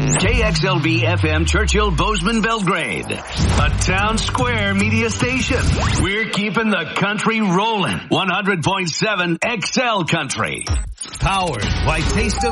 KXLB FM Churchill Bozeman Belgrade. A town square media station. We're keeping the country rolling. 100.7 XL Country. Powered by Taste of